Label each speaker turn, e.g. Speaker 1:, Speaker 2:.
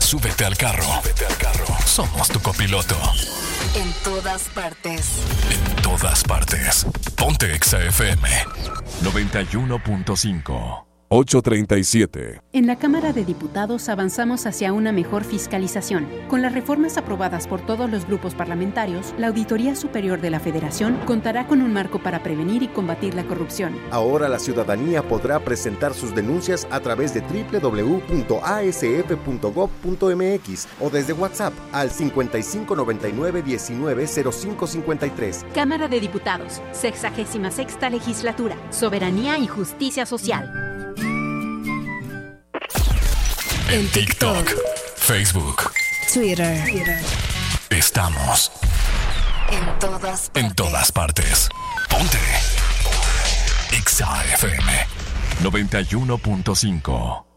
Speaker 1: Súbete al carro. Somos tu copiloto.
Speaker 2: En todas partes.
Speaker 1: En todas partes. Ponte Exa FM 91.5.
Speaker 3: 8:37.
Speaker 4: En la Cámara de Diputados avanzamos hacia una mejor fiscalización. Con las reformas aprobadas por todos los grupos parlamentarios, la Auditoría Superior de la Federación contará con un marco para prevenir y combatir la corrupción.
Speaker 5: Ahora la ciudadanía podrá presentar sus denuncias a través de www.asf.gov.mx o desde WhatsApp al 5599190553.
Speaker 4: Cámara de Diputados, 66ª Legislatura, Soberanía y Justicia Social.
Speaker 1: En TikTok, Facebook,
Speaker 2: Twitter.
Speaker 1: Estamos
Speaker 2: En todas partes.
Speaker 1: Ponte Exa FM 91.5.